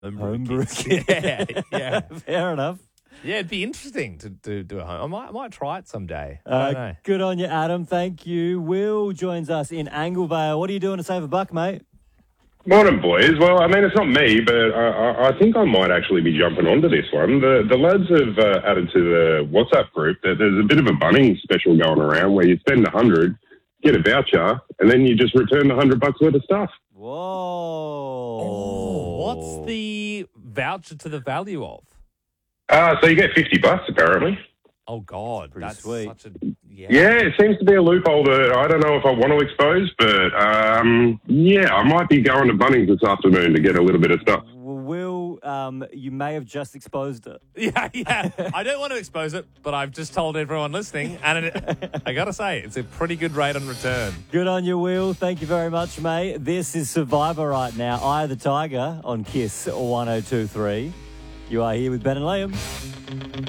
Homebrew kits. Yeah, yeah. Fair enough. Yeah, it'd be interesting to do at home. I might try it someday. I don't know. Good on you, Adam. Thank you. Will joins us in Anglevale. What are you doing to save a buck, mate? Morning, boys. Well, I mean, it's not me, but I think I might actually be jumping onto this one. The lads have added to the WhatsApp group that there's a bit of a Bunnings special going around where you spend 100, get a voucher, and then you just return the $100 worth of stuff. Whoa. Oh, what's the voucher to the value of? So you get $50 apparently. Oh, God. Pretty That's sweet. such a... Yeah, it seems to be a loophole that I don't know if I want to expose, but yeah, I might be going to Bunnings this afternoon to get a little bit of stuff. Well, Will, you may have just exposed it. Yeah. I don't want to expose it, but I've just told everyone listening, and I got to say, it's a pretty good rate on return. Good on you, Will. Thank you very much, mate. This is Survivor right now. Eye of the Tiger on KISS 102.3. You are here with Ben and Liam.